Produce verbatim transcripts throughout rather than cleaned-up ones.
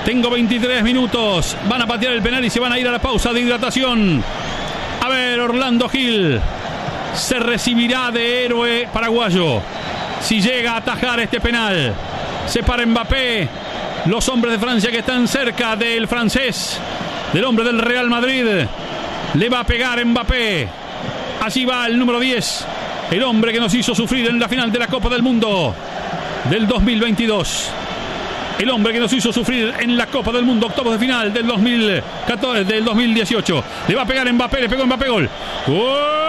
Tengo veintitrés minutos. Van a patear el penal y se van a ir a la pausa de hidratación. A ver, Orlando Gil se recibirá de héroe paraguayo si llega a atajar este penal. Se para Mbappé. Los hombres de Francia que están cerca del francés, del hombre del Real Madrid. Le va a pegar Mbappé. Allí va el número diez, el hombre que nos hizo sufrir en la final de la Copa del Mundo del dos mil veintidós. El hombre que nos hizo sufrir en la Copa del Mundo, octavos de final del dos mil catorce, del dos mil dieciocho. Le va a pegar Mbappé, le pegó Mbappé, gol. ¡Gol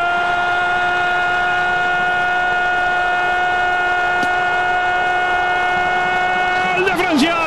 de Francia!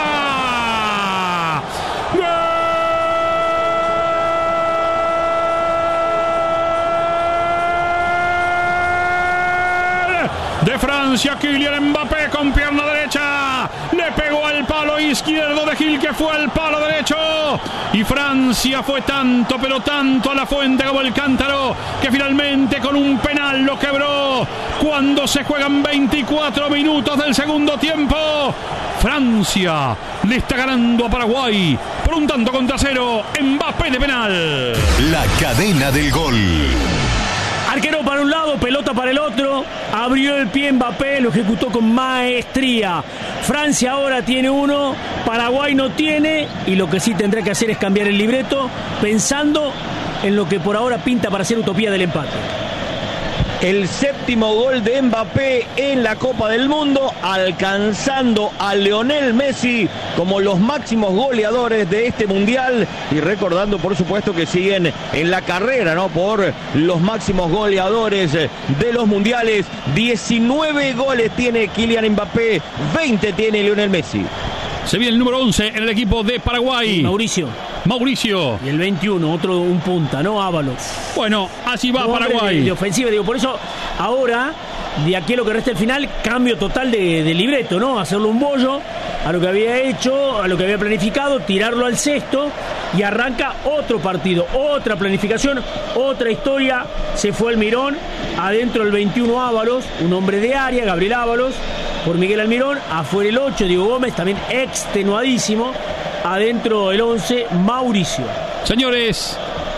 De Francia, Kylian Mbappé con pierna derecha. Le pegó al palo izquierdo de Gil, que fue al palo derecho. Y Francia fue tanto, pero tanto a la fuente como el cántaro, que finalmente con un penal lo quebró. Cuando se juegan veinticuatro minutos del segundo tiempo, Francia le está ganando a Paraguay por un tanto contra cero. Mbappé de penal. La cadena del gol. Arquero para un lado, pelota para el otro. Abrió el pie Mbappé, lo ejecutó con maestría. Francia ahora tiene uno, Paraguay no tiene. Y lo que sí tendrá que hacer es cambiar el libreto, pensando en lo que por ahora pinta para ser utopía del empate. El séptimo gol de Mbappé en la Copa del Mundo, alcanzando a Lionel Messi como los máximos goleadores de este Mundial, y recordando por supuesto que siguen en la carrera, ¿no?, por los máximos goleadores de los Mundiales. diecinueve goles tiene Kylian Mbappé, veinte tiene Lionel Messi. Se viene el número once en el equipo de Paraguay. Mauricio. Mauricio. Y el veintiuno, otro un punta, ¿no? Ábalos. Bueno, así va no, Paraguay. De, de ofensiva, digo, por eso ahora, de aquí a lo que resta el final, cambio total de, de libreto, ¿no? Hacerlo un bollo a lo que había hecho, a lo que había planificado, tirarlo al cesto y arranca otro partido, otra planificación, otra historia. Se fue el Mirón, adentro el veintiuno Ábalos, un hombre de área, Gabriel Ábalos, por Miguel Almirón, afuera el ocho, Diego Gómez, también extenuadísimo, adentro el once, Mauricio. Señores,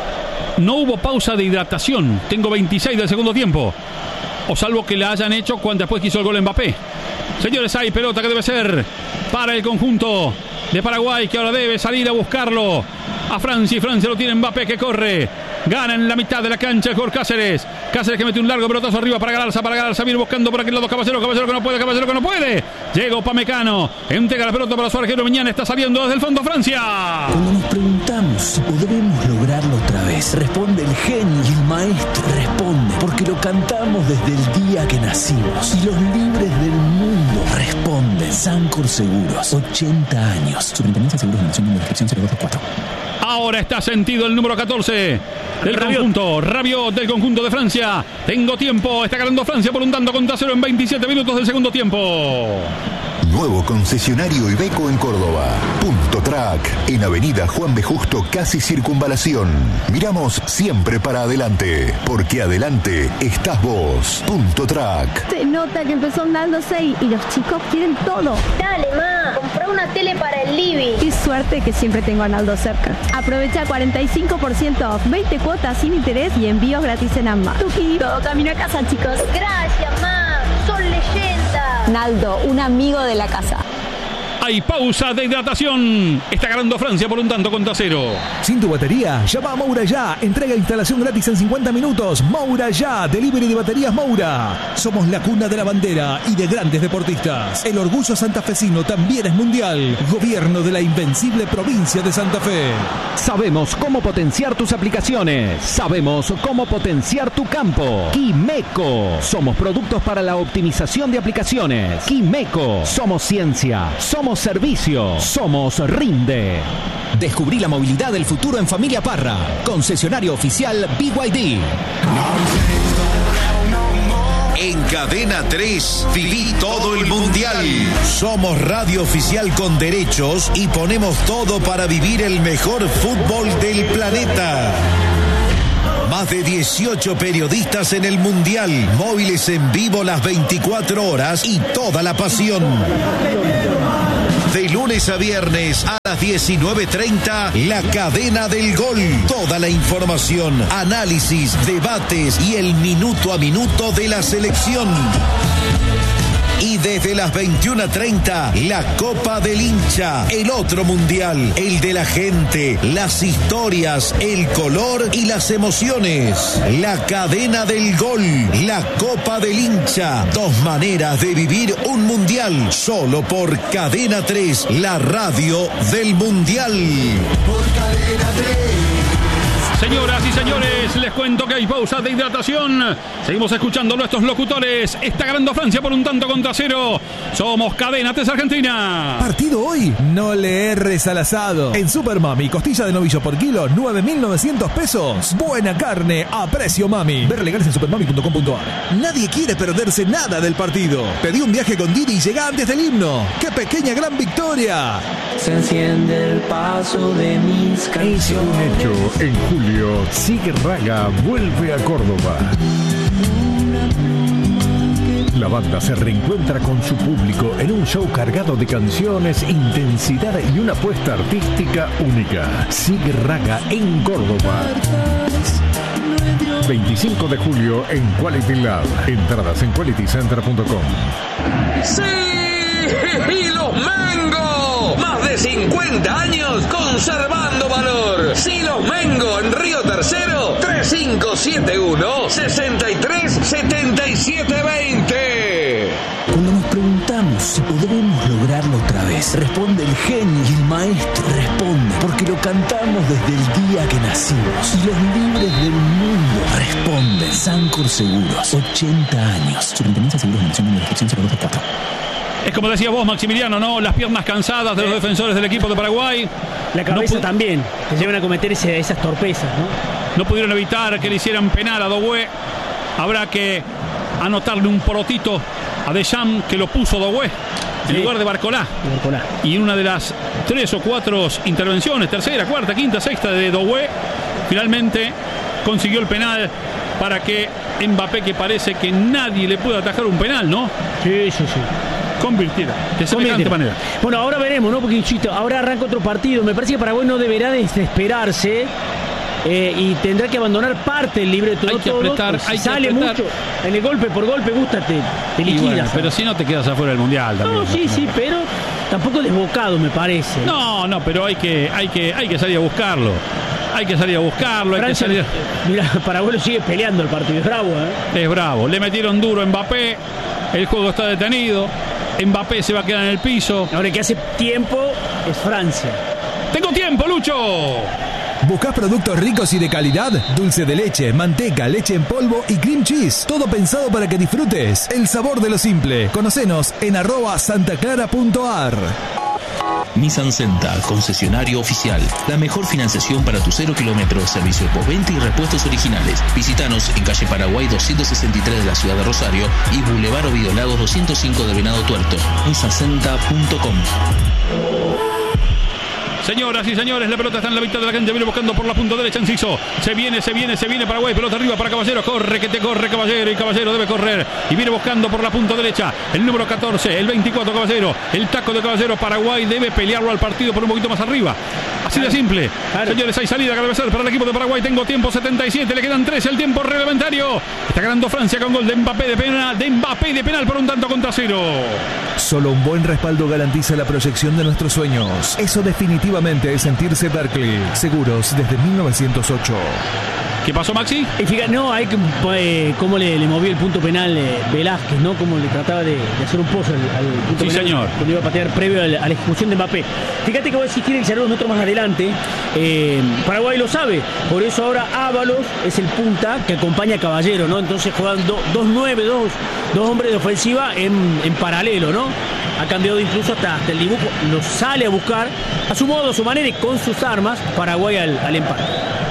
no hubo pausa de hidratación, tengo veintiséis del segundo tiempo, o salvo que la hayan hecho cuando después quiso el gol Mbappé. Señores, hay pelota que debe ser para el conjunto de Paraguay, que ahora debe salir a buscarlo a Francia, y Francia lo tiene Mbappé, que corre, gana en la mitad de la cancha por Cáceres. Cáceres que mete un largo pelotazo arriba para Galarza, para Galarza, viene buscando por aquel lado Caballero, Caballero que no puede, Caballero que no puede. Llega Upamecano, entrega la pelota para su arquero Miñán, está saliendo desde el fondo Francia. Cuando nos preguntamos si podremos lograrlo otra vez, responde el genio y el maestro responde, porque lo cantamos desde el día que nacimos. Y los libres del mundo responden. Sancor Seguros, ochenta años. Superintendencia de Seguros de Nación, número de inscripción cero dos cuatro. Ahora está sentido el número catorce del Rabiot. conjunto, Rabiot del conjunto de Francia. Tengo tiempo, está ganando Francia por un tanto contra cero en veintisiete minutos del segundo tiempo. Nuevo concesionario Iveco en Córdoba. Punto Track, en Avenida Juan B. Justo, casi Circunvalación. Miramos siempre para adelante, porque adelante estás vos. Punto Track. Se nota que empezó Naldo seis y los chicos quieren todo. Dale, ma, comprá una tele para el living. Qué suerte que siempre tengo a Naldo cerca. Aprovecha cuarenta y cinco por ciento off, veinte cuotas sin interés y envíos gratis en ambas. Tuki, todo camino a casa, chicos. Gracias, ma, son leyendas. Naldo, un amigo de la casa. Hay pausa de hidratación. Está ganando Francia por un tanto contra cero. ¿Sin tu batería? Llama a Moura Ya. Entrega e instalación gratis en cincuenta minutos. Moura Ya. Delivery de baterías Moura. Somos la cuna de la bandera y de grandes deportistas. El orgullo santafesino también es mundial. Gobierno de la invencible provincia de Santa Fe. Sabemos cómo potenciar tus aplicaciones. Sabemos cómo potenciar tu campo. Quimeco. Somos productos para la optimización de aplicaciones. Quimeco. Somos ciencia. Somos servicio, somos Rinde. Descubrí la movilidad del futuro en Familia Parra. Concesionario oficial B Y D. En Cadena tres, viví todo el Mundial. Somos radio oficial con derechos y ponemos todo para vivir el mejor fútbol del planeta. Más de dieciocho periodistas en el Mundial, móviles en vivo las veinticuatro horas y toda la pasión. De lunes a viernes a las diecinueve treinta, La Cadena del Gol. Toda la información, análisis, debates y el minuto a minuto de la selección. Y desde las veintiuna treinta, la Copa del Hincha, el otro mundial, el de la gente, las historias, el color y las emociones. La Cadena del Gol, la Copa del Hincha, dos maneras de vivir un mundial, solo por Cadena tres, la radio del mundial. Por Cadena tres. Señoras y señores, les cuento que hay pausa de hidratación. Seguimos escuchando a nuestros locutores. Está ganando Francia por un tanto contra cero. Somos Cadena tres Argentina. Partido hoy, no le erres al asado. En Super Mami, costilla de novillo por kilo, nueve mil novecientos pesos. Buena carne a precio Mami. Ver legales en supermami punto com punto a r. Nadie quiere perderse nada del partido. Pedí un viaje con Didi y llega antes del himno. ¡Qué pequeña gran victoria! Se enciende el paso de mis canciones. Es un hecho en julio. Sig Raga vuelve a Córdoba. La banda se reencuentra con su público en un show cargado de canciones, intensidad y una apuesta artística única. Sig Raga en Córdoba. veinticinco de julio en Quality Lab. Entradas en quality center punto com. ¡Sí! ¡Y los Mengo! Más de cincuenta años conservando valor. Silos Mengo en Río Tercero, tres cinco siete uno, seis tres siete siete dos cero. Cuando nos preguntamos si podremos lograrlo otra vez, responde el genio y el maestro. Responde porque lo cantamos desde el día que nacimos. Y los libres del mundo responden. Sancor Seguros, ochenta años. Superintendencia de Seguros de Nación, número cero dos cuatro. Es como decías vos, Maximiliano, ¿no? Las piernas cansadas de los defensores del equipo de Paraguay. La cabeza no también, que llevan a cometer ese, esas torpezas, ¿no? No pudieron evitar que le hicieran penal a Doué. Habrá que anotarle un porotito a Deschamps, que lo puso Doué en sí. lugar de Barcolá. Barcolá. Y una de las tres o cuatro intervenciones, tercera, cuarta, quinta, sexta de Doué, finalmente consiguió el penal para que Mbappé, que parece que nadie le puede atajar un penal, ¿no? Sí, sí, sí. Convirtiera de semejante manera. Bueno, ahora veremos, ¿no? Porque insisto, ahora arranca otro partido. Me parece que Paraguay no deberá desesperarse eh, y tendrá que abandonar parte del libreto. Hay no que todo, apretar, pues, hay si sale que apretar. mucho en el golpe por golpe, gústate, te liquidas. Bueno, pero si no te quedas afuera del mundial también. No, sí, sí, pero tampoco desbocado, me parece. No, no, pero hay que, hay que, hay que salir a buscarlo. Hay que salir a buscarlo, Francia, hay que salir. Mira, Paraguay lo sigue peleando el partido, es bravo, ¿eh? Es bravo. Le metieron duro a Mbappé. El juego está detenido. Mbappé se va a quedar en el piso. Ahora, el que hace tiempo es Francia. ¡Tengo tiempo, Lucho! ¿Buscás productos ricos y de calidad? Dulce de leche, manteca, leche en polvo y cream cheese. Todo pensado para que disfrutes el sabor de lo simple. Conocenos en arroba santaclara punto ar. Nissan Senta, concesionario oficial. La mejor financiación para tu cero kilómetros, servicio postventa y repuestos originales. Visítanos en calle Paraguay doscientos sesenta y tres de la ciudad de Rosario y Boulevard Ovidio Lagos doscientos cinco de Venado Tuerto. nissan senta punto com. Señoras y señores, la pelota está en la mitad de la cancha, viene buscando por la punta derecha Enciso. Se viene, se viene, se viene Paraguay, pelota arriba para Caballero, corre, que te corre Caballero, y Caballero debe correr. Y viene buscando por la punta derecha el número catorce, el veinticuatro Caballero, el taco de Caballero. Paraguay debe pelearlo al partido por un poquito más arriba. Así de simple. Claro. Señores, hay salida que debe ser para el equipo de Paraguay. Tengo tiempo setenta y siete, le quedan tres, el tiempo reglamentario. Está ganando Francia con gol de Mbappé de penal, de Mbappé de penal por un tanto contra cero. Solo un buen respaldo garantiza la proyección de nuestros sueños. Eso definitivamente es sentirse Berkeley. Seguros desde mil novecientos ocho. ¿Qué pasó, Maxi? Y fíjate, no, hay que eh, cómo le, le movió el punto penal eh, Velázquez, ¿no? Cómo le trataba de, de hacer un pozo al, al punto sí, penal. Señor. Cuando iba a patear previo a la, a la ejecución de Mbappé. Fíjate que va a existir el saludo metros más adelante. Eh, Paraguay lo sabe. Por eso ahora Ábalos es el punta que acompaña a Caballero, ¿no? Entonces juegan do, dos nueve, dos, dos hombres de ofensiva en, en paralelo, ¿no? Ha cambiado incluso hasta, hasta el dibujo. Lo sale a buscar a su modo, a su manera y con sus armas Paraguay al, al empate.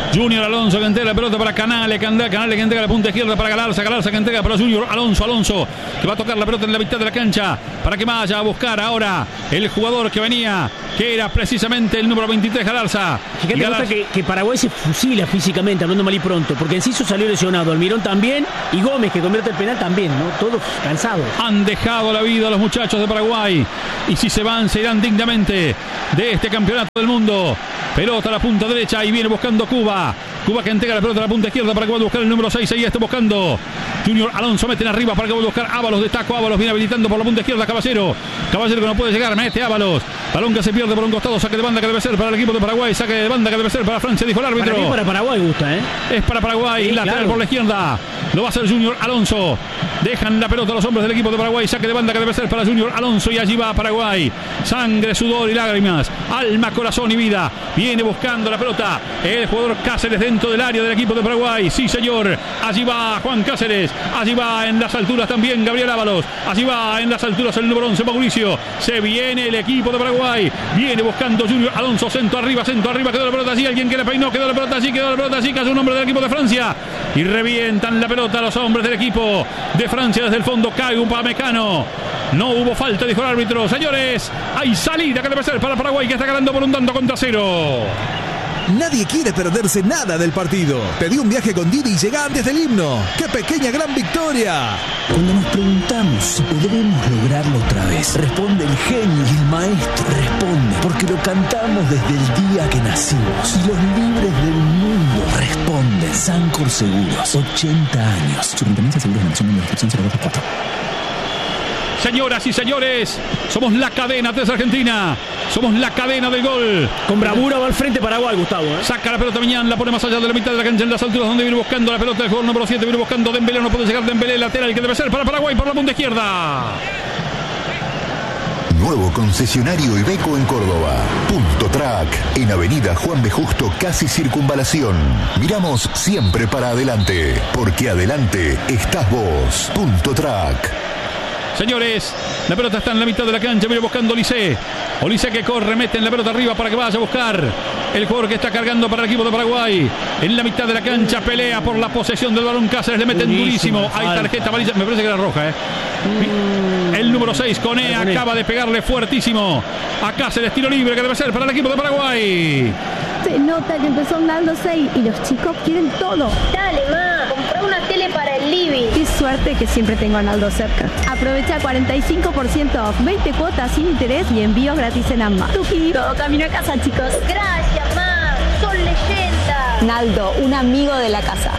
Junior Alonso que entrega la pelota para Canales, Canales que entrega la punta izquierda para Galarza, Galarza que entrega para Junior Alonso, Alonso que va a tocar la pelota en la mitad de la cancha para que vaya a buscar ahora el jugador que venía, que era precisamente el número veintitrés, Galarza. Fíjate Galarza, que, que Paraguay se fusila físicamente, hablando mal y pronto, porque Enciso salió lesionado, Almirón también, y Gómez que convierte el penal también, ¿no? Todos cansados. Han dejado la vida a los muchachos de Paraguay, y si se van, se irán dignamente de este campeonato del mundo. Pelota a la punta derecha y viene buscando Cuba. Cuba que entrega la pelota a la punta izquierda para que vaya a buscar el número seis. Ahí está buscando Junior Alonso. Meten arriba para que vaya a buscar Ábalos. Destaco Ábalos. Viene habilitando por la punta izquierda Caballero. Caballero que no puede llegar. Mete Ábalos. Balón que se pierde por un costado. Saque de banda que debe ser para el equipo de Paraguay. Saque de banda que debe ser para Francia, dijo el árbitro. Para mí para Paraguay gusta, ¿eh? Es para Paraguay. Sí, lateral claro. Por la izquierda. Lo va a hacer Junior Alonso. Dejan la pelota a los hombres del equipo de Paraguay. Saque de banda que debe ser para Junior Alonso. Y allí va Paraguay. Sangre, sudor y lágrimas. Alma, corazón y vida. Viene buscando la pelota el jugador Cáceres dentro del área del equipo de Paraguay. Sí, señor. Allí va Juan Cáceres. Allí va en las alturas también Gabriel Ábalos. Allí va en las alturas el número once Mauricio. Se viene el equipo de Paraguay. Viene buscando Junior Alonso. Centro arriba, centro arriba. Quedó la pelota allí. Alguien que le peinó. Quedó la pelota allí. Quedó la pelota allí. Cayó un hombre del equipo de Francia. Y revientan la pelota los hombres del equipo de Francia desde el fondo. Cae un Pamecano. No hubo falta, dijo el árbitro. Señores, hay salida que debe ser para Paraguay, que está ganando por un tanto contra cero. Nadie quiere perderse nada del partido. Pedí un viaje con Didi y llega antes del himno. ¡Qué pequeña gran victoria! Cuando nos preguntamos si podremos lograrlo otra vez, responde el genio y el maestro. Responde porque lo cantamos desde el día que nacimos. Y los libres del mundo responden. Sancor Seguros, ochenta años. Superintendencia de Seguros de Nación, número de inscripción cero dos cuatro. Señoras y señores, somos la cadena de Argentina. Somos la cadena del gol. Con bravura va al frente Paraguay, Gustavo. ¿eh? Saca la pelota Miñán, la pone más allá de la mitad de la cancha en las alturas donde viene buscando la pelota el jugador número siete. Viene buscando Dembélé, no puede llegar Dembélé, lateral que debe ser para Paraguay por la punta izquierda. Nuevo concesionario Iveco en Córdoba. Punto Track, en Avenida Juan B. Justo, casi Circunvalación. Miramos siempre para adelante, porque adelante estás vos. Punto Track. Señores, la pelota está en la mitad de la cancha. Viene buscando Olise. Olise que corre, mete en la pelota arriba para que vaya a buscar el jugador que está cargando para el equipo de Paraguay. En la mitad de la cancha pelea por la posesión del balón. Cáceres le meten durísimo. durísimo. Hay tarjeta amarilla. Me parece que era roja, ¿eh? Mm. El número seis, Coné, acaba de pegarle fuertísimo a Cáceres. Tiro libre que debe ser para el equipo de Paraguay. Se nota que empezó Naldo seis y los chicos quieren todo. Dale, ma, comprá una tele para el living. Qué suerte que siempre tengo a Naldo cerca. Aprovecha cuarenta y cinco por ciento off, veinte cuotas sin interés y envíos gratis en Amma. Tuki, todo camino a casa, chicos. Gracias, ma, son leyendas. Naldo, un amigo de la casa.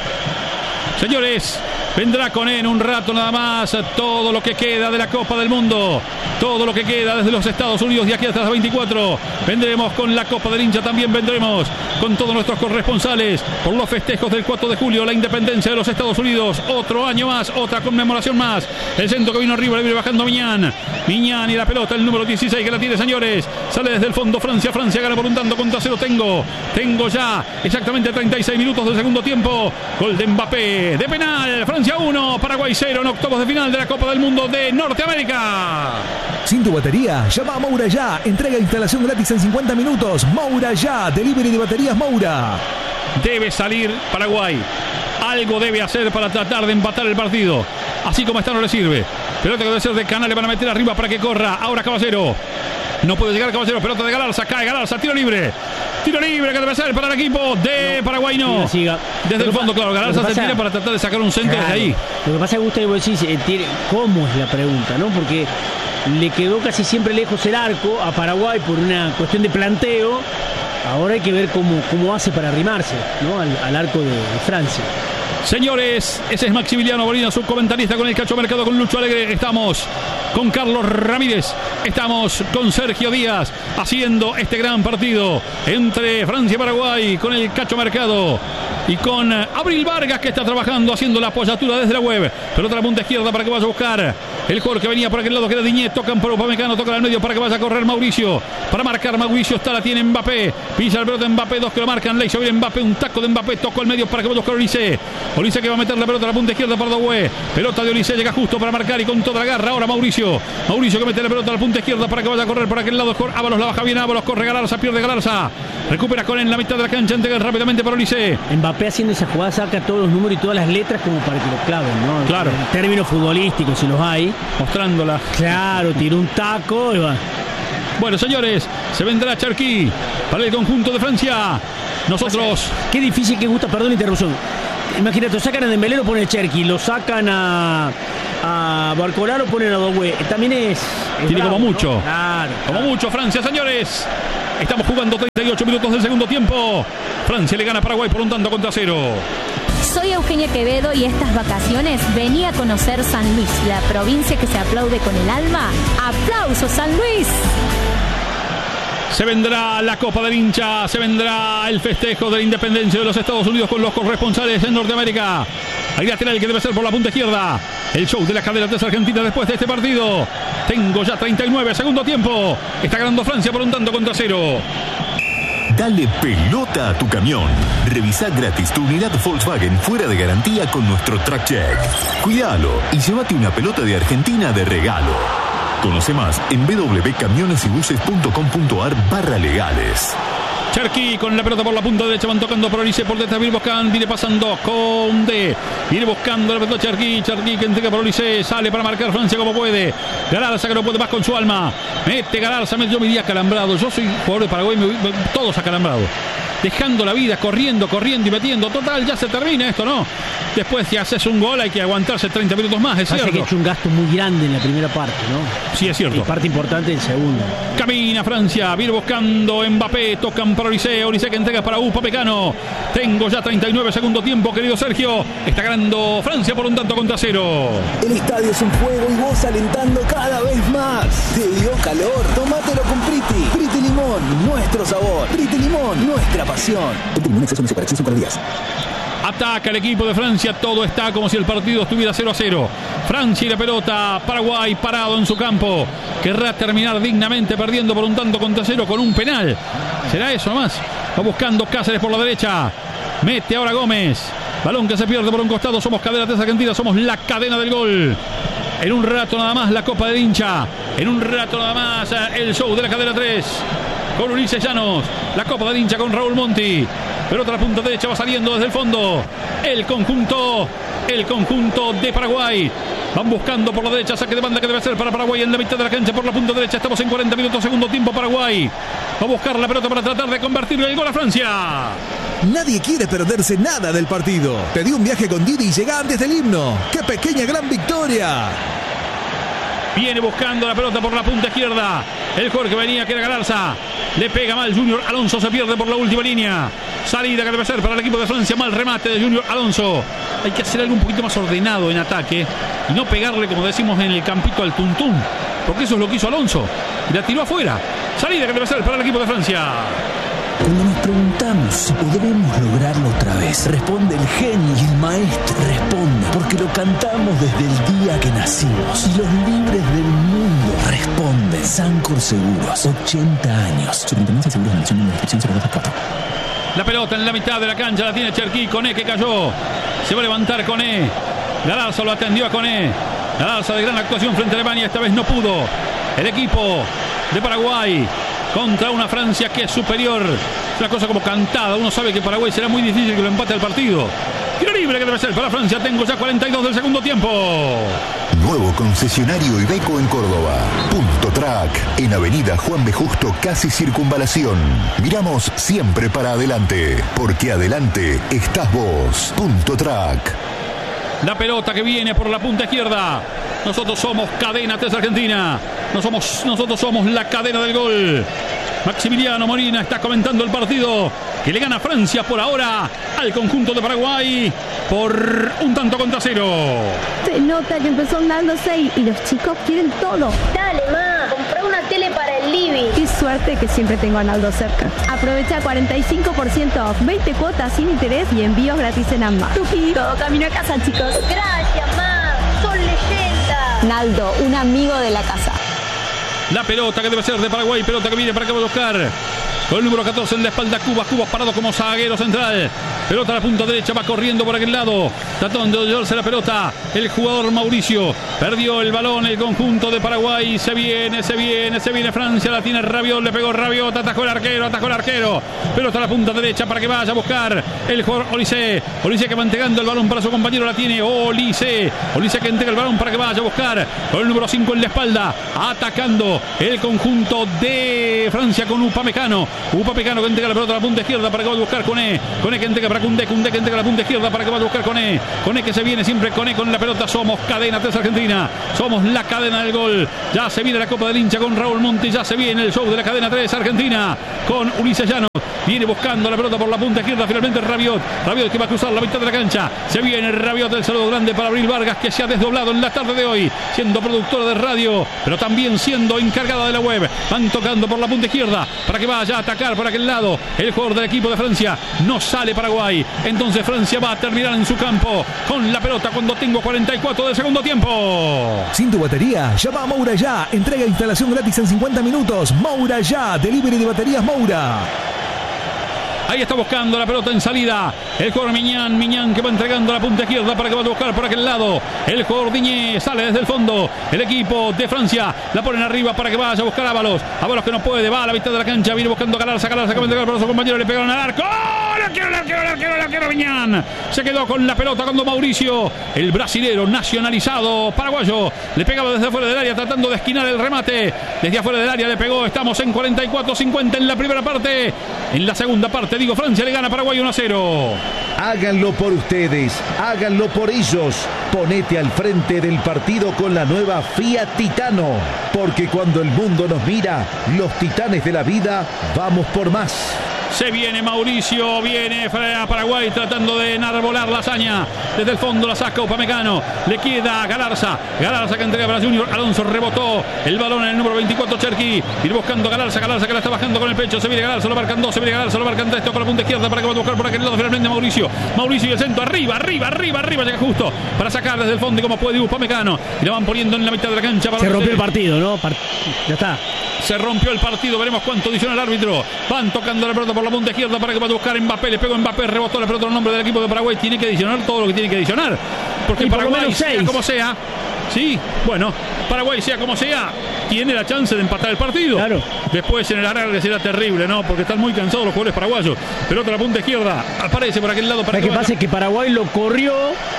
Señores, vendrá con él en un rato nada más todo lo que queda de la Copa del Mundo. Todo lo que queda desde los Estados Unidos de aquí hasta las veinticuatro. Vendremos con la Copa del Hincha, también vendremos con todos nuestros corresponsales por los festejos del cuatro de julio, la independencia de los Estados Unidos. Otro año más, otra conmemoración más. El centro que vino arriba, le viene bajando Miñán. Miñán y la pelota, el número dieciséis que la tiene, señores. Sale desde el fondo Francia. Francia gana por un tanto contra cero. Tengo, tengo ya exactamente treinta y seis minutos del segundo tiempo. Gol de Mbappé de penal. Francia uno, Paraguay cero en octavos de final de la Copa del Mundo de Norteamérica. Sin tu batería, llama a Moura Ya. Entrega e instalación gratis en cincuenta minutos. Moura Ya, delivery de baterías Moura. Debe salir Paraguay. Algo debe hacer para tratar de empatar el partido. Así como está no le sirve. Pelota que debe ser de Canales, van a meter arriba para que corra. Ahora Caballero. No puede llegar Caballero, pelota de Galarza, cae Galarza, tiro libre. Tiro libre que debe ser para el equipo de no, Paraguay, no. Siga, siga. Desde el fondo, claro, Galarza se tira para tratar de sacar un centro claro, desde ahí. Lo que pasa es que usted vos decís, ¿cómo es la pregunta? ¿No? Porque le quedó casi siempre lejos el arco a Paraguay por una cuestión de planteo. Ahora hay que ver cómo, cómo hace para arrimarse, ¿no? al, al arco de, de Francia. Señores, ese es Maximiliano Bolina, su comentarista con el Cacho Mercado, con Lucho Alegre. Estamos con Carlos Ramírez, estamos con Sergio Díaz, haciendo este gran partido entre Francia y Paraguay, con el Cacho Mercado y con Abril Vargas, que está trabajando, haciendo la apoyatura desde la web. Pelota a la punta izquierda para que vaya a buscar El jugador que venía por aquel lado que era Diñé. Tocan por Upamecano. Toca al medio para que vaya a correr Mauricio. Para marcar Mauricio. Está, la tiene Mbappé. Pisa el pelota de Mbappé. Dos que lo marcan. Le hizo bien Mbappé. Un taco de Mbappé. Tocó al medio para que vaya a buscar Olise. Olise que va a meter la pelota a la punta izquierda para Doué. Pelota de Olise. Llega justo para marcar y con toda la garra. Ahora Mauricio. Mauricio que mete la pelota a la punta izquierda para que vaya a correr por aquel lado. Ábalos la baja bien. Ábalos corre Galarza. Pierde Galarza. Recupera con él en la mitad de la cancha. Entrega rápidamente para Olise. Mbappé haciendo esa jugada saca todos los números y todas las letras como para que lo claven, ¿no? Claro. En términos futbolísticos, si los hay. Mostrándola. Claro, tiró un taco y va. Bueno, señores, se vendrá Cherki para el conjunto de Francia. Nosotros. Qué difícil que gusta, perdón la interrupción. Imagínate, lo sacan a Dembélé, lo ponen a Cherki, lo sacan a, a Barcola, lo ponen a Doué. También es. es Tiene bravo, como mucho. ¿no? Claro. Como claro. mucho, Francia, señores. Estamos jugando treinta y ocho minutos del segundo tiempo. Francia le gana a Paraguay por un tanto contra cero. Soy Eugenia Quevedo y estas vacaciones vení a conocer San Luis, la provincia que se aplaude con el alma. ¡Aplausos, San Luis! Se vendrá la Copa del Hincha, se vendrá el festejo de la independencia de los Estados Unidos con los corresponsales en Norteamérica. Hay lateral que debe ser por la punta izquierda. El show de la cadena de Argentina después de este partido. Tengo ya treinta y nueve, segundo tiempo. Está ganando Francia por un tanto contra cero. Dale pelota a tu camión. Revisa gratis tu unidad Volkswagen fuera de garantía con nuestro Track Check. Cuídalo y llévate una pelota de Argentina de regalo. Conoce más en w w w punto camiones y buses punto com punto a r barra legales. Cherki con la pelota por la punta derecha, van tocando por Olise, por detrás viene buscando, viene pasando Conde, viene buscando la pelota Cherki, Cherki que entrega por Olise, sale para marcar Francia como puede, Galarza que no puede más con su alma, mete Galarza, yo me iría acalambrado, yo soy jugador de Paraguay, me, me, todos acalambrados, dejando la vida, corriendo, corriendo y metiendo, total, ya se termina esto, ¿no? Después si haces un gol hay que aguantarse treinta minutos más, es Parece cierto. que ha hecho un gasto muy grande en la primera parte, ¿no? Sí, es cierto. Y parte importante en segunda. Camina Francia, viene buscando Mbappé, tocan para Olise, Olise que entrega para Upamecano. Tengo ya treinta y nueve, segundo tiempo, querido Sergio. Está ganando Francia por un tanto contra cero. El estadio es un fuego y vos alentando cada vez más. ¿Te dio calor? Tómatelo con Priti. Priti Limón, nuestro sabor. Priti Limón, nuestra pasión. Priti Limón, exceso no se para, exceso para días. Ataca el equipo de Francia, todo está como si el partido estuviera cero a cero. Francia y la pelota, Paraguay parado en su campo. Querrá terminar dignamente perdiendo por un tanto contra cero con un penal. ¿Será eso nomás? Va buscando Cáceres por la derecha. Mete ahora Gómez. Balón que se pierde por un costado. Somos Cadena tres Argentina, somos la cadena del gol. En un rato nada más la Copa del Hincha. En un rato nada más el show de la Cadena tres. Con Ulises Llanos. La Copa del Hincha con Raúl Monti. Pelota a la punta derecha, va saliendo desde el fondo. El conjunto, el conjunto de Paraguay. Van buscando por la derecha, saque de banda que debe ser para Paraguay en la mitad de la cancha por la punta derecha. Estamos en cuarenta minutos, segundo tiempo Paraguay. Va a buscar la pelota para tratar de convertirle el gol a Francia. Nadie quiere perderse nada del partido. Pedí un viaje con Didi y llega antes del himno. ¡Qué pequeña gran victoria! Viene buscando la pelota por la punta izquierda. El jugador que venía, que era Galarza. Le pega mal Junior Alonso, se pierde por la última línea. Salida que debe ser para el equipo de Francia. Mal remate de Junior Alonso. Hay que hacer algo un poquito más ordenado en ataque. Y no pegarle, como decimos en el campito, al tuntún. Porque eso es lo que hizo Alonso. Y la tiró afuera. Salida que debe ser para el equipo de Francia. Cuando nos preguntamos si podremos lograrlo otra vez, responde el genio y el maestro. Responde porque lo cantamos desde el día que nacimos. Y los libres del mundo responden. Sancor Seguros, ochenta años. Superintendencia de Seguros de Nación de la Inscripción cero dos cuatro. La pelota en la mitad de la cancha la tiene Cherki. Coné que cayó. Se va a levantar Coné. Galarza lo atendió a Coné. Galarza de gran actuación frente a Alemania. Esta vez no pudo. El equipo de Paraguay contra una Francia que es superior. Es una cosa como cantada. Uno sabe que Paraguay será muy difícil que lo empate al partido. Tiro libre que debe ser para Francia. Tengo ya cuarenta y dos del segundo tiempo. Nuevo concesionario Iveco en Córdoba. Punto Track. En Avenida Juan B. Justo, casi Circunvalación. Miramos siempre para adelante. Porque adelante estás vos. Punto Track. La pelota que viene por la punta izquierda. Nosotros somos Cadena tres Argentina. No somos, nosotros somos la cadena del gol. Maximiliano Molina está comentando el partido que le gana Francia por ahora al conjunto de Paraguay por un tanto contra cero. Se nota que empezó andando seis y los chicos quieren todo. Dale, ma, comprá una tele para el living. Qué suerte que siempre tengo a Naldo cerca. Aprovecha cuarenta y cinco por ciento off, veinte cuotas sin interés y envíos gratis en ambas. Tuki, todo camino a casa, chicos. Gracias, ma, son leyendas. Naldo, un amigo de la casa. La pelota que debe ser de Paraguay, pelota que viene para que va a buscar con el número catorce en la espalda Cubas, Cubas parado como zaguero central, pelota a la punta derecha, va corriendo por aquel lado, tratando de llevarse la pelota el jugador Mauricio, perdió el balón el conjunto de Paraguay, se viene, se viene, se viene Francia, la tiene Rabiot, le pegó Rabiot, atajó el arquero, atajó el arquero, pelota a la punta derecha para que vaya a buscar el jugador Olise, Olise que va entregando el balón para su compañero, la tiene Olise, Olise que entrega el balón para que vaya a buscar con el número cinco en la espalda, atacando el conjunto de Francia con Upamecano, Upamecano que entrega la pelota a la punta izquierda para que vaya a buscar Koné, Koné que entrega para Koundé, Koundé que entrega la punta izquierda para que vaya a buscar Koné, Koné que se viene siempre Koné con la pelota, somos cadena tres Argentina, somos la cadena del gol, ya se viene la Copa del Hincha con Raúl Monti, ya se viene el show de la cadena tres Argentina con Ulises Llanos, viene buscando la pelota por la punta izquierda, finalmente Rabiot, Rabiot que va a cruzar la mitad de la cancha, se viene Rabiot, el saludo grande para Abril Vargas que se ha desdoblado en la tarde de hoy, siendo productora de radio, pero también siendo encargada de la web, van tocando por la punta izquierda para que vaya a atacar por aquel lado el jugador del equipo de Francia, no sale Paraguay, entonces Francia va a terminar en su campo con la pelota cuando tengo cuarenta y cuatro del segundo tiempo. Sin tu batería, llama a Moura ya, entrega e instalación gratis en cincuenta minutos, Moura ya, delivery de baterías Moura. Ahí está buscando la pelota en salida el jugador Miñán, Miñán que va entregando la punta izquierda para que vaya a buscar por aquel lado el jugador Diñé, sale desde el fondo el equipo de Francia, la ponen arriba para que vaya a buscar a Ábalos, Ábalos que no puede, va a la mitad de la cancha, viene buscando a Galarza, Galarza que va a entregar para su compañero, le pegaron al arco, ¡oh! ¡Le quiero, le quiero, le quiero, le quiero Miñán! Se quedó con la pelota cuando Mauricio, el brasilero nacionalizado paraguayo, le pegaba desde afuera del área tratando de esquinar el remate, desde afuera del área le pegó, estamos en cuarenta y cuatro cincuenta en la primera parte, en la segunda parte digo Francia le gana a Paraguay uno a cero. Háganlo por ustedes, háganlo por ellos. Ponete al frente del partido con la nueva Fiat Titano, porque cuando el mundo nos mira, los titanes de la vida, vamos por más. Se viene Mauricio, viene a Paraguay tratando de enarbolar la hazaña. Desde el fondo la saca Upamecano. Le queda Galarza. Galarza que entrega para Junior. Alonso rebotó el balón en el número veinticuatro Cherki. Ir buscando a Galarza. Galarza que la está bajando con el pecho. Se viene Galarza, lo marcan dos. Se viene Galarza, lo marcan tres. Toca la punta izquierda para que va a buscar por aquel lado. Finalmente Mauricio. Mauricio y el centro. Arriba, arriba, arriba, arriba. Llega justo para sacar desde el fondo y como puede Upamecano. Y la van poniendo en la mitad de la cancha. Para Se rompió el partido, ¿no? Part... Ya está. Se rompió el partido. Veremos cuánto adiciona el árbitro. Van tocando la pelota por la punta izquierda para que va a buscar Mbappé. Le pegó Mbappé, rebotó la pelota en nombre del equipo de Paraguay. Tiene que adicionar todo lo que tiene que adicionar. Porque y Paraguay, por sea como sea, sí, bueno, Paraguay sea como sea, tiene la chance de empatar el partido. Claro. Después en el alargue será terrible, ¿no? Porque están muy cansados los jugadores paraguayos. Pelota a la punta izquierda, aparece por aquel lado. Para lo que, que pasa es que Paraguay lo corrió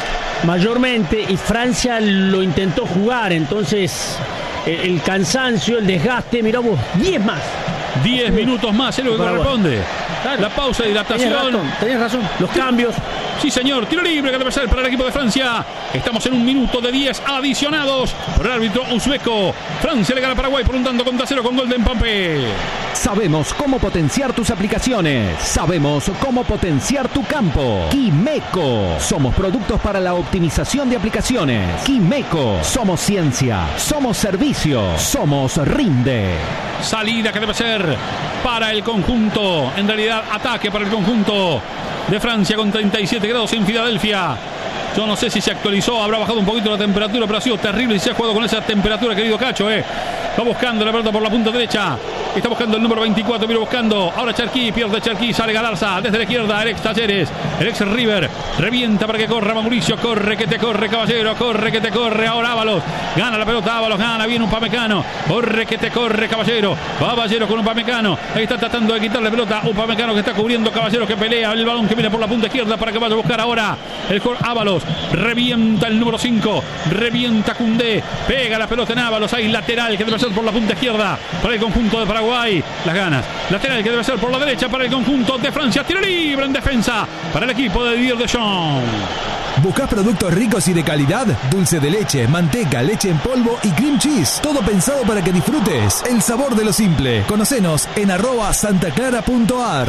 mayormente y Francia lo intentó jugar. Entonces, el, el cansancio, el desgaste, mirá vos, diez más. diez minutos más es lo que Paraguay. corresponde. Claro. La pausa de hidratación. Tenías razón, tenías razón. Los cambios. Sí, señor. Tiro libre que debe ser para el equipo de Francia. Estamos en un minuto de diez adicionados por el árbitro uzbeco. Francia le gana a Paraguay por un tanto contra cero con gol de Mbappé. Sabemos cómo potenciar tus aplicaciones. Sabemos cómo potenciar tu campo. Quimeco. Somos productos para la optimización de aplicaciones. Quimeco. Somos ciencia. Somos servicio. Somos Rinde. Salida que debe ser para el conjunto. En realidad, ataque para el conjunto de Francia con treinta y siete grados en Filadelfia. Yo no sé si se actualizó, habrá bajado un poquito la temperatura, pero ha sido terrible y se ha jugado con esa temperatura, querido Cacho, eh. Va buscando la pelota por la punta derecha. Está buscando el número veinticuatro, viene buscando. Ahora Cherki, pierde Cherki, sale Galarza. Desde la izquierda, el ex Talleres, el ex River. Revienta para que corra Mauricio. Corre, que te corre, caballero. Corre, que te corre. Ahora Ábalos. Gana la pelota, Ábalos. Gana bien Upamecano. Corre, que te corre, caballero. Caballero con Upamecano. Ahí está tratando de quitarle pelota. Upamecano que está cubriendo, caballero que pelea. El balón que viene por la punta izquierda para que vaya a buscar ahora el Ábalos. Revienta el número cinco. Revienta Koundé. Pega la pelota en Ábalos. Hay lateral que debe ser por la punta izquierda para el conjunto de Paraguay. Las ganas. Lateral que debe ser por la derecha para el conjunto de Francia. Tiro libre en defensa para el equipo de Didier Deschamps. ¿Buscás productos ricos y de calidad? Dulce de leche, manteca, leche en polvo y cream cheese. Todo pensado para que disfrutes el sabor de lo simple. Conocenos en arroba santaclara punto ar.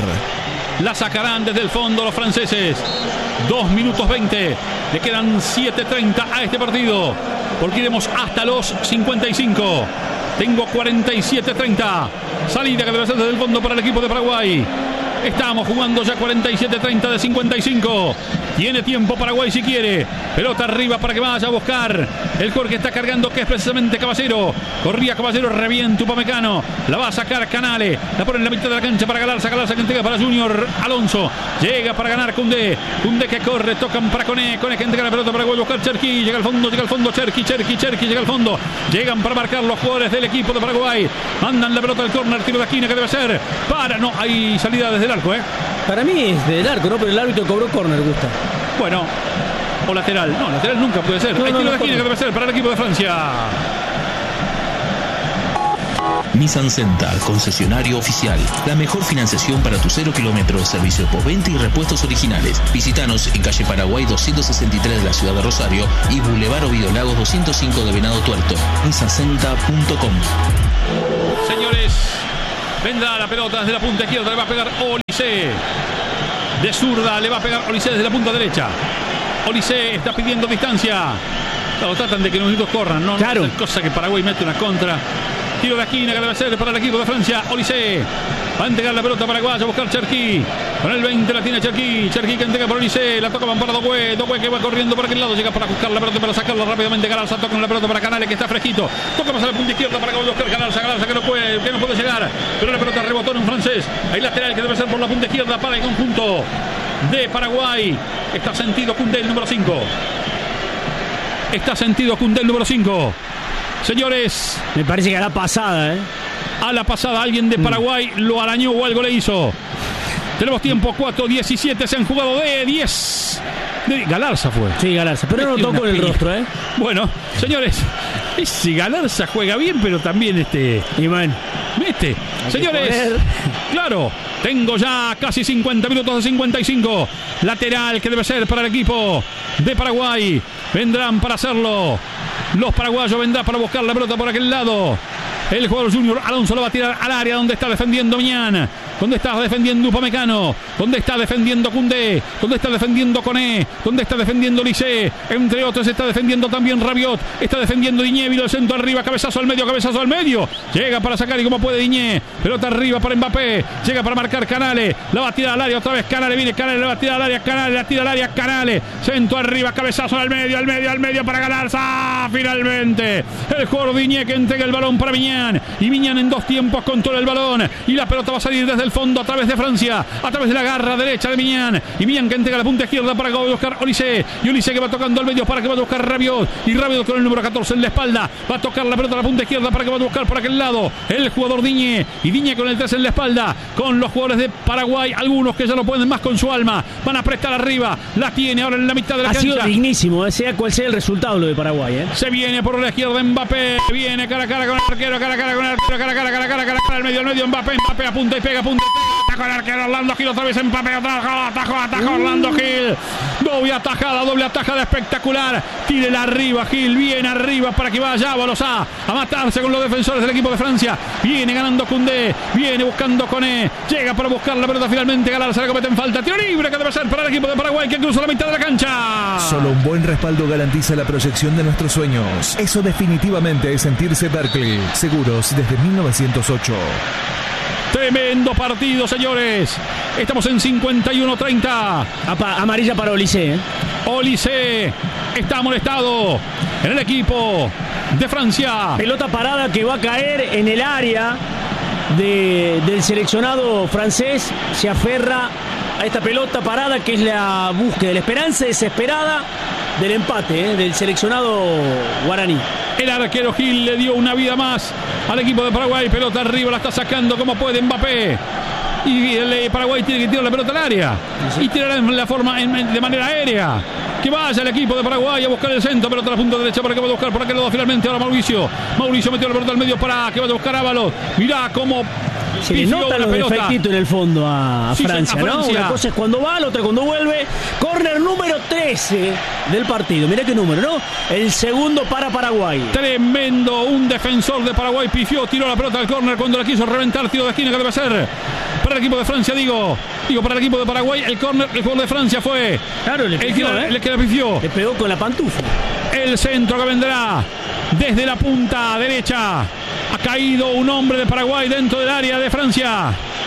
La sacarán desde el fondo los franceses. dos minutos veinte. Le quedan siete treinta a este partido. Porque iremos hasta los cincuenta y cinco. Tengo cuarenta y siete treinta. Salida que debe ser desde el fondo para el equipo de Paraguay. Estamos jugando ya cuarenta y siete treinta de cincuenta y cinco. Tiene tiempo Paraguay si quiere. Pelota arriba para que vaya a buscar. El jugador que está cargando, que es precisamente Caballero. Corría Caballero, revienta Upamecano. La va a sacar Canale. La pone en la mitad de la cancha para Galarza. Galarza que entrega para Junior Alonso. Llega para ganar Koundé. Koundé que corre. Tocan para Cone. Cone que entrega la pelota para buscar Cherki. Llega al fondo, llega al fondo Cherki. Cherki, Cherki, llega al fondo. Llegan para marcar los jugadores del equipo de Paraguay. Mandan la pelota al córner. Tiro de esquina que debe ser. Para. No, hay salida desde el arco, ¿eh? Para mí es del arco, ¿no? Pero el árbitro cobró córner, Gusta. Bueno, o lateral. No, lateral nunca puede ser. No, Hay no, tiro no, de esquina que debe ser para el equipo de Francia. Nissan Centa, concesionario oficial. La mejor financiación para tu cero kilómetros de servicio postventa y repuestos originales. Visítanos en calle Paraguay doscientos sesenta y tres de la ciudad de Rosario y Boulevard Ovidio Lagos doscientos cinco de Venado Tuerto. nissan centa punto com. Señores, vendrá la pelota desde la punta izquierda. Le va a pegar Olise. De zurda le va a pegar Olise desde la punta derecha. Olise está pidiendo distancia. Claro, tratan de que los minutos corran, ¿no? Claro. No es cosa que Paraguay mete una contra. Tiro de esquina que debe ser para el equipo de Francia. Olise va a entregar la pelota paraguaya a buscar Cherki. Con el veinte la tiene Cherki. Cherki que entrega por Olise. La toca para Dogue. Dogue que va corriendo por aquel lado. Llega para buscar la pelota para sacarla rápidamente. Galarza toca la pelota para Canales que está fresquito. Toca más a la punta izquierda para buscar Galarza. Galarza que no puede, que no puede llegar. Pero la pelota rebotó en un francés. Hay lateral que debe ser por la punta izquierda para el conjunto de Paraguay. Está sentido Koundé, el número cinco. Está sentido Koundé, el número cinco. Señores, me parece que a la pasada, ¿eh? A la pasada alguien de Paraguay lo arañó o algo le hizo. Tenemos tiempo, cuatro diecisiete, se han jugado de diez. De Galarza fue. Sí, Galarza, pero no tocó en el rostro, ¿eh? Bueno, señores, ese Galarza juega bien, pero también este... Y bueno, ¿viste? Señores, claro, tengo ya casi cincuenta minutos de cincuenta y cinco. Lateral que debe ser para el equipo de Paraguay. Vendrán para hacerlo. Los paraguayos vendrán para buscar la pelota por aquel lado. El jugador Junior Alonso lo va a tirar al área donde está defendiendo Mian. Donde está defendiendo Upamecano. Donde está defendiendo Koundé. Donde está defendiendo Cone. Donde está defendiendo Olise. Entre otros está defendiendo también Rabiot. Está defendiendo Diñé. Vino el centro arriba. Cabezazo al medio. Cabezazo al medio. Llega para sacar y como puede Diñé. Pelota arriba para Mbappé. Llega para marcar Canale. La va a tirar al área otra vez. Canale viene. Canale la va a tirar al área. Canale la tira al área. Canale. Centro arriba. Cabezazo al medio. Al medio. Al medio para Galarza. Finalmente. El jugador Diñé que entrega el balón para Miñán. Y Miñán en dos tiempos controla el balón. Y la pelota va a salir desde el fondo a través de Francia, a través de la garra derecha de Miñán, y Miñán que entrega la punta izquierda para que vaya a buscar Olise, y Olise que va tocando al medio para que vaya a buscar Rabiot, y Rabiot con el número catorce en la espalda, va a tocar la pelota a la punta izquierda para que vaya a buscar por aquel lado el jugador Diñé, y Diñé con el tres en la espalda, con los jugadores de Paraguay, algunos que ya no pueden más con su alma, van a apretar arriba, la tiene ahora en la mitad de la ha cancha. Ha sido dignísimo, sea cual sea el resultado lo de Paraguay, ¿eh? Se viene por la izquierda Mbappé, viene cara a cara con el arquero, cara a cara con el arquero, cara a cara, cara a cara, cara a cara, al medio, al medio, Mbappé, Mbappé apunta y pega, apunta y pega. Atajo el arquero Orlando Gil, otra vez Mbappé, atajo, atajo, atajo Orlando Gil. Doble atajada, doble atajada espectacular. Tírela arriba, Gil, bien arriba para que vaya Ábalos a, a matarse con los defensores del equipo de Francia. Viene ganando Koundé, viene buscando Cone, llega para buscar la pelota finalmente. Galarza le comete en falta. Tiro libre que debe ser para el equipo de Paraguay que cruza la mitad de la cancha. Solo un buen respaldo garantiza la proyección de nuestros sueños. Eso definitivamente es sentirse Berkeley. Seguros desde mil novecientos ocho. Tremendo partido, señores. Estamos en cincuenta y uno treinta. Amarilla para Olise, ¿eh? Olise está molestado en el equipo de Francia. Pelota parada que va a caer en el área de, del seleccionado francés. Se aferra a esta pelota parada que es la búsqueda, la esperanza desesperada del empate, ¿eh? Del seleccionado guaraní. El arquero Gil le dio una vida más al equipo de Paraguay. Pelota arriba, la está sacando como puede Mbappé. Y el Paraguay tiene que tirar la pelota al área. Y tirarla en la forma, en, de manera aérea. Que vaya el equipo de Paraguay a buscar el centro. Pelota a la punta derecha para que vaya a buscar por aquel lado finalmente. Ahora Mauricio. Mauricio metió la pelota al medio para que vaya a buscar Ábalos. Mirá cómo... Se le nota los defectitos en el fondo a, a, sí, Francia, a Francia, ¿no? Una cosa es cuando va, la otra cuando vuelve. Córner número trece del partido. Mirá qué número, ¿no? El segundo para Paraguay. Tremendo. Un defensor de Paraguay pifió, tiró la pelota al córner cuando la quiso reventar. Tiro de esquina que debe ser para el equipo de Francia, digo. Digo, para el equipo de Paraguay. El córner, el jugador de Francia fue. Claro, le pifió, el que, ¿eh? el que la pifió. Le pegó con la pantufla. El centro que vendrá desde la punta derecha. Ha caído un hombre de Paraguay dentro del área de Francia.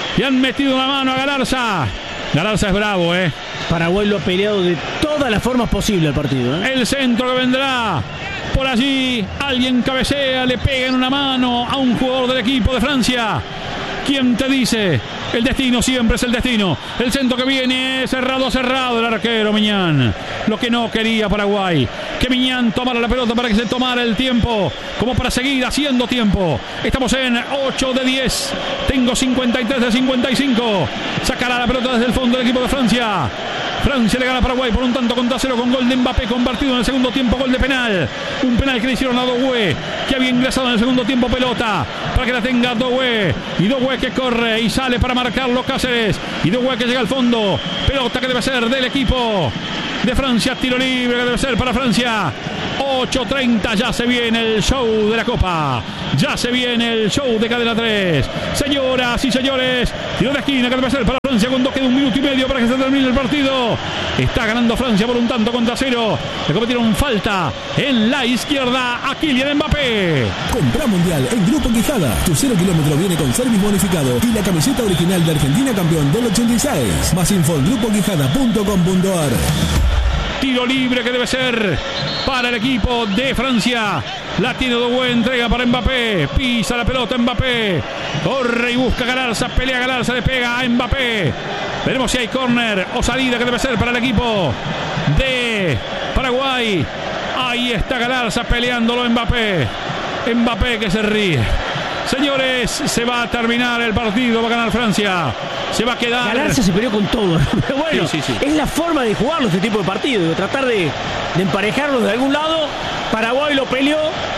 Le han metido una mano a Galarza. Galarza es bravo, ¿eh? Paraguay lo ha peleado de todas las formas posibles el partido, ¿eh? El centro que vendrá. Por allí, alguien cabecea, le pega en una mano a un jugador del equipo de Francia. ¿Quién te dice? El destino siempre es el destino. El centro que viene, cerrado, cerrado el arquero Miñán. Lo que no quería Paraguay. Que Miñán tomara la pelota para que se tomara el tiempo. Como para seguir haciendo tiempo. Estamos en ocho de diez. Tengo cincuenta y tres de cincuenta y cinco. Sacará la pelota desde el fondo del equipo de Francia. Francia le gana a Paraguay por un tanto contra cero con gol de Mbappé convertido en el segundo tiempo, gol de penal. Un penal que le hicieron a Doué, que había ingresado en el segundo tiempo pelota para que la tenga Doué. Y Doué que corre y sale para marcarlo Cáceres. Y Doué que llega al fondo. Pelota que debe ser del equipo de Francia. Tiro libre que debe ser para Francia. ocho treinta, ya se viene el show de la Copa. Ya se viene el show de Cadena tres. Señoras y señores, tiro de esquina que debe ser para Francia cuando queda un minuto y medio para que se termine el partido. Está ganando Francia por un tanto contra cero. Le cometieron falta en la izquierda a Kylian Mbappé. Compra Mundial en Grupo Quijada. Tu cero kilómetro viene con service bonificado y la camiseta original de Argentina campeón del ochenta y seis. Más info en grupo quijada punto com punto a r. Tiro libre que debe ser para el equipo de Francia. La tiene Doué, entrega para Mbappé. Pisa la pelota Mbappé. Corre y busca Galarza. Pelea Galarza, le pega a Mbappé. Veremos si hay córner o salida que debe ser para el equipo de Paraguay. Ahí está Galarza peleándolo Mbappé. Mbappé que se ríe. Señores, se va a terminar el partido, va a ganar Francia. Se va a quedar. Galarza se peleó con todo. Pero bueno, sí, sí, sí. Es la forma de jugarlo este tipo de partidos, de tratar de, de emparejarlos de algún lado. Paraguay lo peleó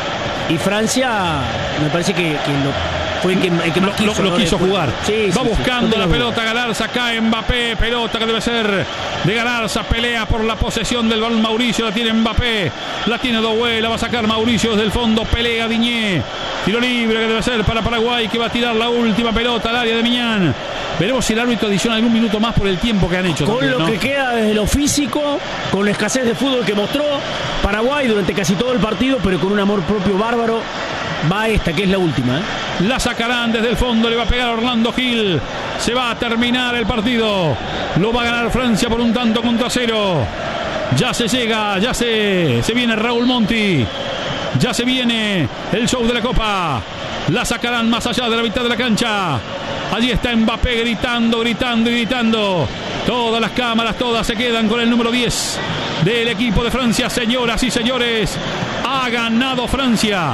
y Francia me parece que, que lo, fue el que, el que más lo, quiso, lo, lo quiso jugar. Sí, va sí, buscando sí, la sí. pelota Galarza, cae Mbappé, pelota que debe ser de Galarza, pelea por la posesión del balón Mauricio, la tiene Mbappé, la tiene Doué, la va a sacar Mauricio desde el fondo, pelea Diñé, tiro libre que debe ser para Paraguay, que va a tirar la última pelota al área de Miñán. Veremos si el árbitro adiciona algún minuto más por el tiempo que han hecho. Con también, lo ¿no? que queda desde lo físico, con la escasez de fútbol que mostró Paraguay durante casi todo el partido, pero con un amor propio bárbaro, va esta, que es la última, ¿eh? La sacarán desde el fondo, le va a pegar a Orlando Gil. Se va a terminar el partido. Lo va a ganar Francia por un tanto contra cero. Ya se llega, ya se, se viene Raúl Monti. Ya se viene el show de la Copa. La sacarán más allá de la mitad de la cancha. Allí está Mbappé gritando, gritando y gritando. Todas las cámaras, todas se quedan con el número diez del equipo de Francia. Señoras y señores, ha ganado Francia.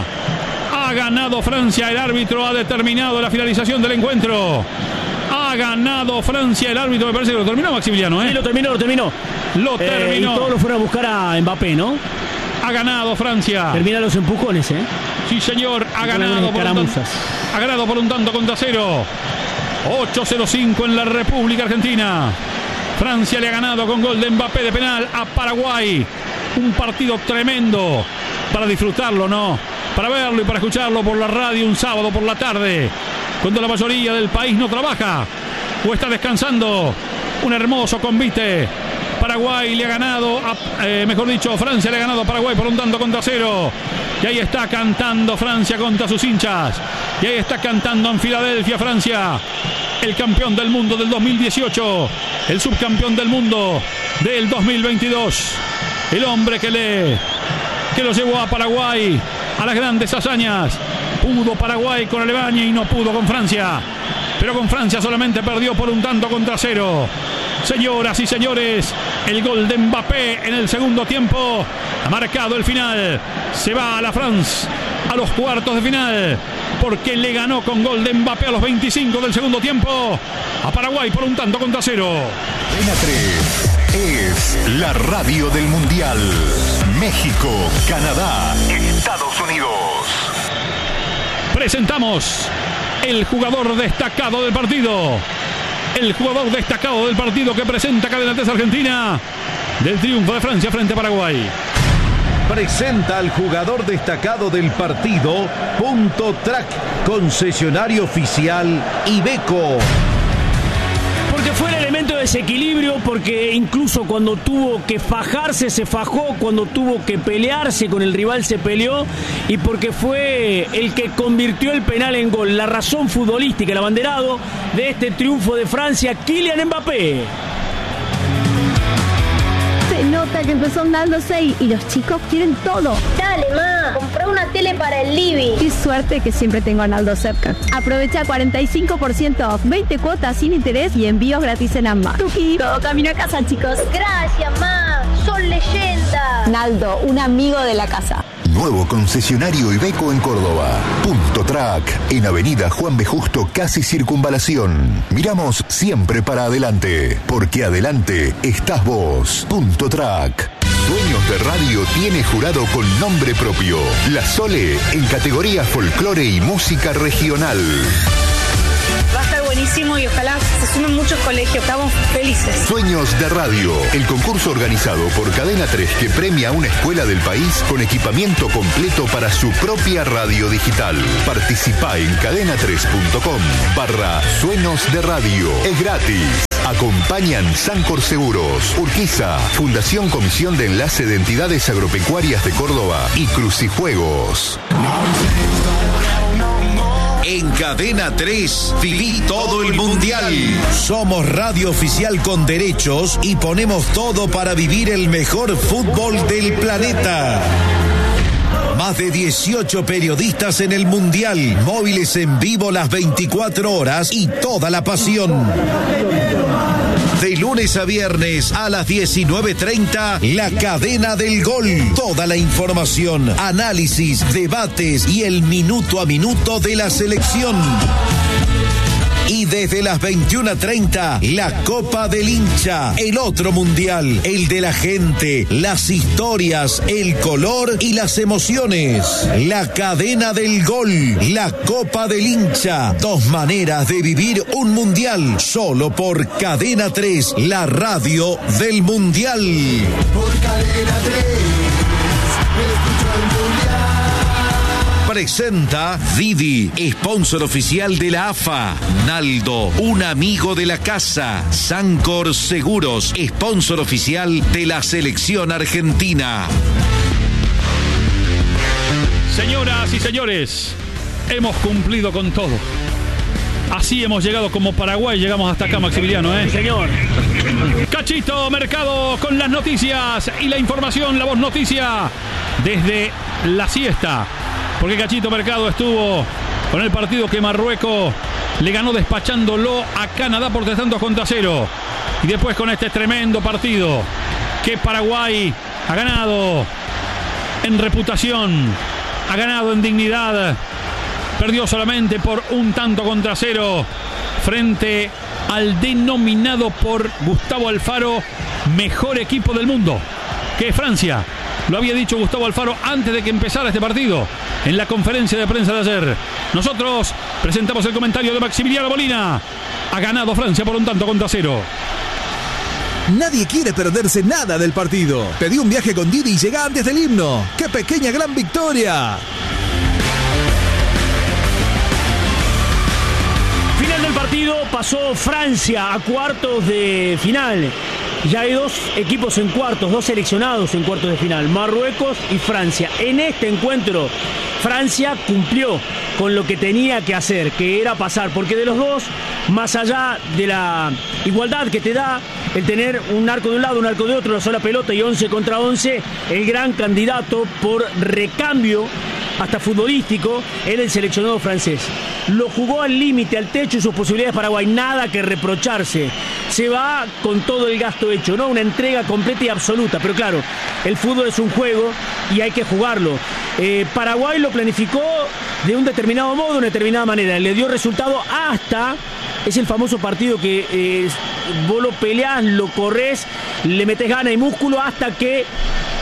Ha ganado Francia. El árbitro ha determinado la finalización del encuentro. Ha ganado Francia. El árbitro me parece que lo terminó, Maximiliano, ¿eh? Sí, lo terminó, lo terminó. Lo Eh, terminó. y todos lo fueron a buscar a Mbappé, ¿no? Ha ganado Francia. Termina los empujones, ¿eh? Sí, señor. Ha ganado, por un tanto, ha ganado por un tanto contra cero. ocho cero cinco en la República Argentina. Francia le ha ganado con gol de Mbappé de penal a Paraguay. Un partido tremendo para disfrutarlo, ¿no? Para verlo y para escucharlo por la radio un sábado por la tarde, cuando la mayoría del país no trabaja o está descansando. Un hermoso convite. Paraguay le ha ganado, a, eh, mejor dicho, Francia le ha ganado a Paraguay por un tanto contra cero. Y ahí está cantando Francia contra sus hinchas. Y ahí está cantando en Filadelfia, Francia. El campeón del mundo del dos mil dieciocho. El subcampeón del mundo del dos mil veintidós. El hombre que le que lo llevó a Paraguay a las grandes hazañas. Pudo Paraguay con Alemania y no pudo con Francia. Pero con Francia solamente perdió por un tanto contra cero. Señoras y señores, el gol de Mbappé en el segundo tiempo ha marcado el final. Se va a la France a los cuartos de final, porque le ganó con gol de Mbappé a los veinticinco del segundo tiempo a Paraguay por un tanto contra cero. Cadena tres es la radio del Mundial. México, Canadá, Estados Unidos. Presentamos el jugador destacado del partido. El jugador destacado del partido que presenta Cadena tres Argentina del triunfo de Francia frente a Paraguay. Presenta al jugador destacado del partido, Punto Track, concesionario oficial Iveco. Porque fue el elemento decisivo desequilibrio porque incluso cuando tuvo que fajarse se fajó, cuando tuvo que pelearse con el rival se peleó, y porque fue el que convirtió el penal en gol. La razón futbolística, el abanderado de este triunfo de Francia, Kylian Mbappé. Se nota que empezó andando seis y los chicos quieren todo. Dale, ma, compré una tele para el living. Qué suerte que siempre tengo a Naldo cerca. Aprovecha cuarenta y cinco por ciento off, veinte cuotas sin interés y envíos gratis en Amba. Tuki, todo camino a casa, chicos. Gracias, ma, son leyenda. Naldo, un amigo de la casa. Nuevo concesionario Iveco en Córdoba. Punto Track, en Avenida Juan B. Justo, casi Circunvalación. Miramos siempre para adelante, porque adelante estás vos. Punto Track. Dueños de Radio tiene jurado con nombre propio. La Sole en categoría folclore y música regional. Va a estar buenísimo y ojalá se sumen muchos colegios. Estamos felices. Sueños de Radio, el concurso organizado por Cadena tres que premia a una escuela del país con equipamiento completo para su propia radio digital. Participá en cadena tres punto com barra Sueños de Radio. Es gratis. Acompañan Sancor Seguros, Urquiza, Fundación Comisión de Enlace de Entidades Agropecuarias de Córdoba y Crucijuegos. En Cadena tres, viví todo el mundial. Somos radio oficial con derechos y ponemos todo para vivir el mejor fútbol del planeta. Más de dieciocho periodistas en el mundial, móviles en vivo las veinticuatro horas y toda la pasión. De lunes a viernes a las diecinueve treinta, La Cadena del Gol. Toda la información, análisis, debates y el minuto a minuto de la selección. Y desde las veintiuna treinta, la Copa del Hincha, el otro mundial, el de la gente, las historias, el color y las emociones. La Cadena del Gol, la Copa del Hincha, dos maneras de vivir un mundial, solo por Cadena tres, la radio del mundial. Por Cadena tres, escucho el mundial. Presenta Didi, sponsor oficial de la A F A. Naldo, un amigo de la casa. Sancor Seguros, sponsor oficial de la selección argentina. Señoras y señores, hemos cumplido con todo. Así hemos llegado como Paraguay, llegamos hasta acá, Maximiliano, ¿eh? Sí, señor. Cachito Mercado con las noticias y la información, la voz noticia desde la siesta. Porque Cachito Mercado estuvo con el partido que Marruecos le ganó despachándolo a Canadá por tres tantos contra cero. Y después con este tremendo partido que Paraguay ha ganado en reputación, ha ganado en dignidad. Perdió solamente por un tanto contra cero frente al denominado por Gustavo Alfaro mejor equipo del mundo, que es Francia. Lo había dicho Gustavo Alfaro antes de que empezara este partido, en la conferencia de prensa de ayer. Nosotros presentamos el comentario de Maximiliano Molina. Ha ganado Francia por un tanto contra cero. Nadie quiere perderse nada del partido. Pedí un viaje con Didi y llega antes del himno. ¡Qué pequeña gran victoria! Final del partido, pasó Francia a cuartos de final. Ya hay dos equipos en cuartos, dos seleccionados en cuartos de final, Marruecos y Francia. En este encuentro, Francia cumplió con lo que tenía que hacer, que era pasar, porque de los dos, más allá de la igualdad que te da el tener un arco de un lado, un arco de otro, una sola pelota y once contra once, el gran candidato por recambio hasta futbolístico era el seleccionado francés. Lo jugó al límite, al techo y sus posibilidades Paraguay, nada que reprocharse. Se va con todo el gasto hecho, ¿no? Una entrega completa y absoluta, pero claro, el fútbol es un juego y hay que jugarlo. Eh, Paraguay lo planificó de un determinado modo, de una determinada manera, le dio resultado hasta... Es el famoso partido que eh, vos lo peleás, lo corres, le metés gana y músculo hasta que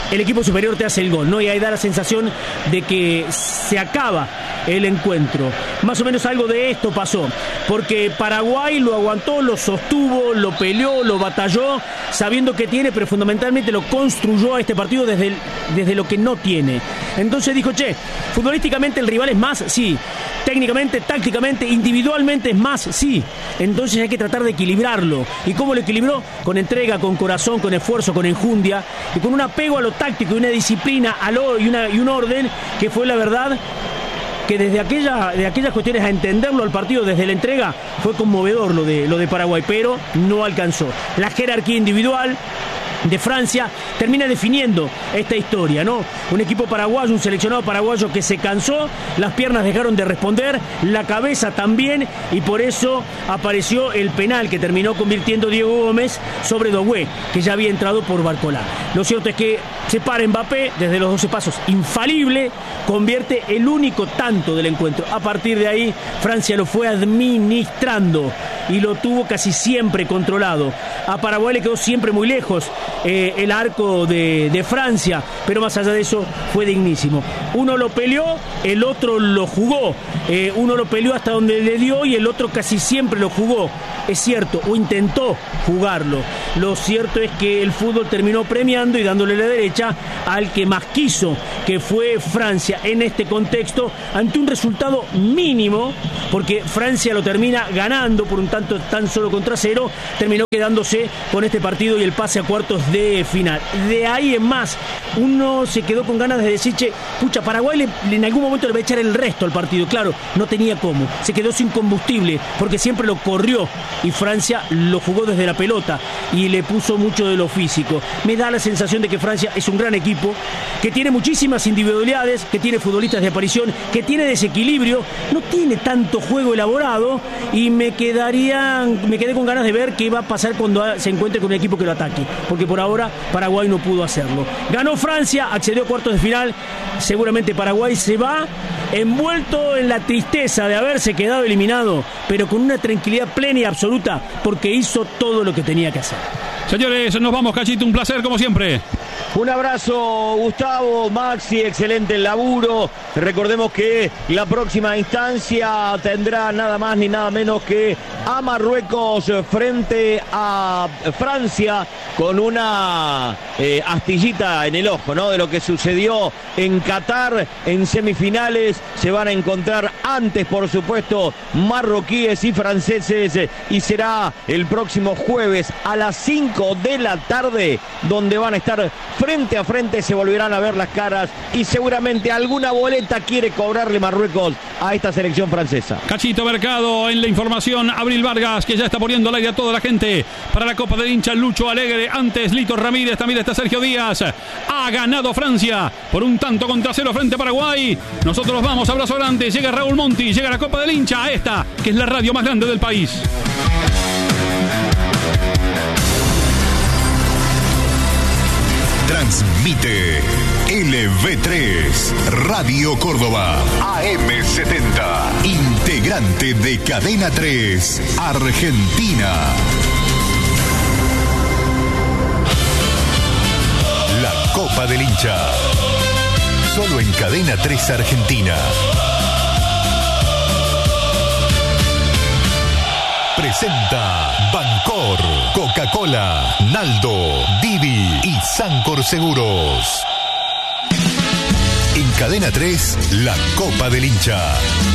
el equipo superior te hace el gol, ¿no? Y ahí da la sensación de que se acaba el encuentro. Más o menos algo de esto pasó, porque Paraguay lo aguantó, lo sostuvo, lo peleó, lo batalló, sabiendo que tiene, pero fundamentalmente lo construyó a este partido desde, el, desde lo que no tiene. Entonces dijo, che, futbolísticamente el rival es más, sí. Técnicamente, tácticamente, individualmente es más, sí. Entonces hay que tratar de equilibrarlo. ¿Y cómo lo equilibró? Con entrega, con corazón, con esfuerzo, con enjundia y con un apego a lo táctico y una disciplina a lo, y, una, y un orden que fue, la verdad, que desde aquella, de aquellas cuestiones a entenderlo al partido desde la entrega fue conmovedor lo de, lo de Paraguay, pero no alcanzó. La jerarquía individual de Francia termina definiendo esta historia, ¿no? Un equipo paraguayo, un seleccionado paraguayo que se cansó, las piernas dejaron de responder, la cabeza también, y por eso apareció el penal que terminó convirtiendo Diego Gómez sobre Doué, que ya había entrado por Barcolá. Lo cierto es que se para Mbappé desde los doce pasos, infalible, convierte el único tanto del encuentro. A partir de ahí, Francia lo fue administrando y lo tuvo casi siempre controlado. A Paraguay le quedó siempre muy lejos eh, el arco de, de Francia, pero más allá de eso fue dignísimo. Uno lo peleó, el otro lo jugó. Eh, uno lo peleó hasta donde le dio y el otro casi siempre lo jugó. Es cierto, o intentó jugarlo. Lo cierto es que el fútbol terminó premiando y dándole la derecha al que más quiso, que fue Francia en este contexto, ante un resultado mínimo, porque Francia lo termina ganando por un tanto tan solo contra cero, terminó quedándose con este partido y el pase a cuartos de final. De ahí en más, uno se quedó con ganas de decir, che, pucha, Paraguay le, en algún momento le va a echar el resto al partido. Claro, no tenía cómo, se quedó sin combustible, porque siempre lo corrió y Francia lo jugó desde la pelota y le puso mucho de lo físico. Me da la sensación de que Francia es un gran equipo, que tiene muchísimas individualidades, que tiene futbolistas de aparición, que tiene desequilibrio, no tiene tanto juego elaborado, y me quedaría, me quedé con ganas de ver qué va a pasar cuando se encuentre con un equipo que lo ataque, porque por ahora Paraguay no pudo hacerlo. Ganó Francia, accedió a cuartos de final. Seguramente Paraguay se va envuelto en la tristeza de haberse quedado eliminado, pero con una tranquilidad plena y absoluta, porque hizo todo lo que tenía que hacer. Señores, nos vamos, Cachito, un placer como siempre. Un abrazo, Gustavo, Maxi, excelente el laburo. Recordemos que la próxima instancia tendrá nada más ni nada menos que a Marruecos frente a Francia, con una eh, astillita en el ojo, ¿no? De lo que sucedió en Qatar en semifinales. Se van a encontrar antes, por supuesto, marroquíes y franceses, y será el próximo jueves a las cinco de la tarde, donde van a estar frente a frente, se volverán a ver las caras, y seguramente alguna boleta quiere cobrarle Marruecos a esta selección francesa. Cachito Mercado en la información, Abril Vargas, que ya está poniendo al aire a toda la gente para la Copa del Hincha, Lucho Alegre, antes Lito Ramírez, también está Sergio Díaz. Ha ganado Francia por un tanto contra cero frente a Paraguay. Nosotros vamos, abrazo grande, llega Raúl Monti, llega la Copa del Hincha, esta que es la radio más grande del país. Transmite L V tres, Radio Córdoba, A M setenta, integrante de Cadena tres, Argentina. La Copa del Hincha, solo en Cadena tres Argentina. Presenta Bancor, Coca-Cola, Naldo, Didi y Sancor Seguros. En Cadena tres, la Copa del Hincha.